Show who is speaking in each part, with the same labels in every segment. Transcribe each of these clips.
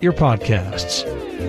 Speaker 1: your podcasts.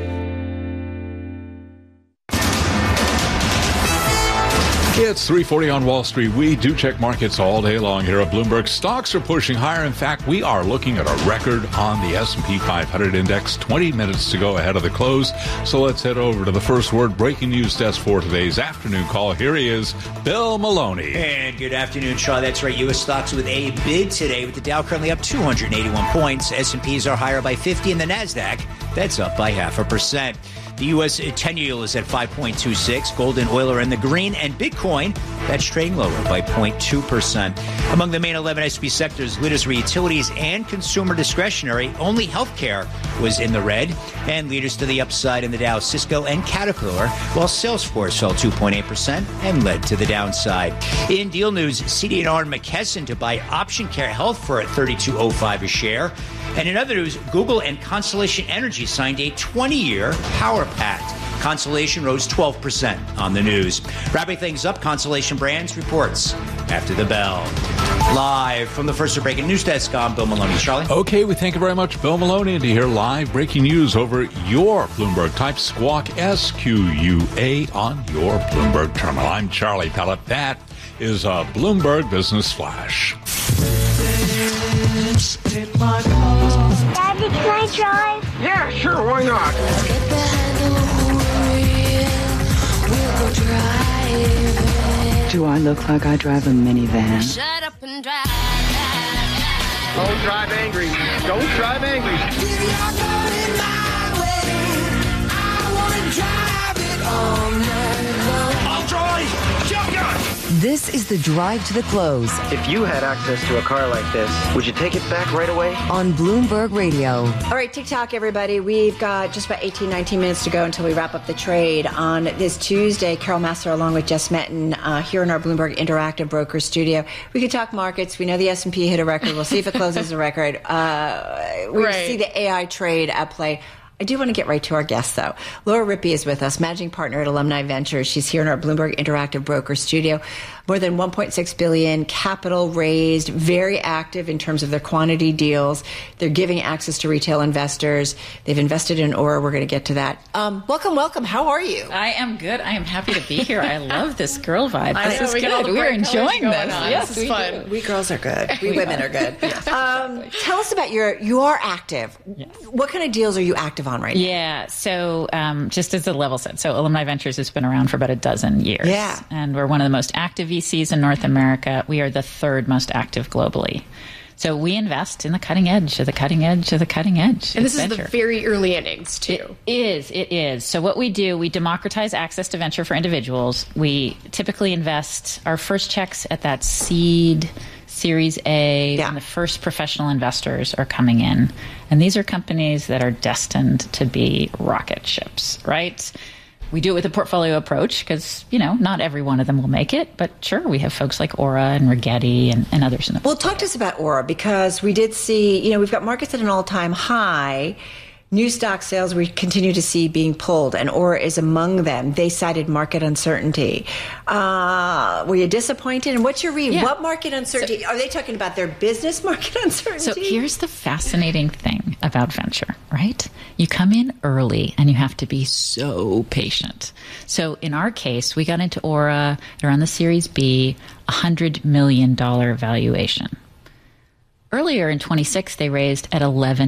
Speaker 2: It's 3:40 on Wall Street. We do check markets all day long here at Bloomberg. Stocks are pushing higher. In fact, we are looking at a record on the S&P 500 index. 20 minutes to go ahead of the close. So let's head over to the first word breaking news desk for today's afternoon call. Here he is, Bill Maloney.
Speaker 3: And good afternoon, Shaw. That's right. U.S. stocks with a bid today, with the Dow currently up 281 points. S&Ps are higher by 50, and the NASDAQ, that's up by 0.5%. The U.S. 10-year yield is at 5.26. Gold and oil are in the green, and Bitcoin, that's trading lower by 0.2%. Among the main 11 S&P sectors, leaders were utilities and consumer discretionary. Only healthcare was in the red. And leaders to the upside in the Dow, Cisco and Caterpillar, while Salesforce fell 2.8% and led to the downside. In deal news, CD&R and McKesson to buy Option Care Health for $32.05 a share. And in other news, Google and Constellation Energy signed a 20-year power pact. Constellation rose 12% on the news. Wrapping things up, Constellation Brands reports after the bell. Live from the first breaking news desk, I'm Bill Maloney. Charlie?
Speaker 2: Okay, we thank you very much, Bill Maloney. And to hear live breaking news over your Bloomberg, type SQUA, SQUA, on your Bloomberg terminal. I'm Charlie Pellet. That is a Bloomberg Business Flash.
Speaker 4: Daddy, can I drive?
Speaker 5: Yeah, sure, why not?
Speaker 6: Let's get behind the wheel. We'll go driving.
Speaker 7: Do I look like I drive a minivan?
Speaker 6: Shut up and drive.
Speaker 5: Don't drive angry. Don't drive angry.
Speaker 6: I'm going my way. I want to drive it all night long.
Speaker 5: I'll drive. Shotgun.
Speaker 8: This is the drive to the close
Speaker 9: If you had access to a car like this, would you take it back right away?
Speaker 8: on Bloomberg Radio.
Speaker 10: All right, TikTok, everybody. We've got just about 18, 19 minutes to go until we wrap up the trade on this Tuesday. Carol Massar along with Jess Metton here in our Bloomberg Interactive Broker Studio. We could talk markets. We know the S&P hit a record. We'll see if it closes a record. We see the AI trade at play. I do want to get right to our guests, though. Laura Rippey is with us, managing partner at Alumni Ventures. She's here in our Bloomberg Interactive Broker Studio. More than $1.6 billion capital raised, very active in terms of their quantity deals. They're giving access to retail investors. They've invested in Aura. We're going to get to that. Welcome. How are you?
Speaker 11: I am good. I am happy to be here. I love this girl vibe.
Speaker 10: I know,
Speaker 11: This is
Speaker 10: we got all
Speaker 11: good.
Speaker 10: the
Speaker 11: We're
Speaker 10: bright
Speaker 11: enjoying
Speaker 10: colors
Speaker 11: this.
Speaker 10: going on.
Speaker 11: Yes,
Speaker 10: This is
Speaker 11: we
Speaker 10: fun.
Speaker 11: do.
Speaker 10: We girls are good. We women are good. Tell us about you are active.
Speaker 11: Yes.
Speaker 10: What kind of deals are you active on right now?
Speaker 11: Yeah. So just as a level set, so Alumni Ventures has been around for about a dozen years.
Speaker 10: Yeah.
Speaker 11: And we're one of the most active VCs in North America. We are the third most active globally. So we invest in the cutting edge of the cutting edge of the cutting edge.
Speaker 12: And this is
Speaker 11: venture.
Speaker 12: the very early innings, too.
Speaker 11: It is. So what we do, we democratize access to venture for individuals. We typically invest our first checks at that seed Series A, and the first professional investors are coming in. And these are companies that are destined to be rocket ships, right? We do it with a portfolio approach because, not every one of them will make it. But sure, we have folks like Aura and Rigetti and others in the
Speaker 10: Well, talk to us about Aura, because we did see, we've got markets at an all-time high. New stock sales we continue to see being pulled, and Aura is among them. They cited market uncertainty. Were you disappointed? And what's your read?
Speaker 11: Yeah.
Speaker 10: What market uncertainty? Are they talking about their business market uncertainty?
Speaker 11: So here's the fascinating thing about venture, right? You come in early and you have to be so patient. So in our case, we got into Aura, they're on the Series B, $100 million valuation. Earlier in 26, they raised at $11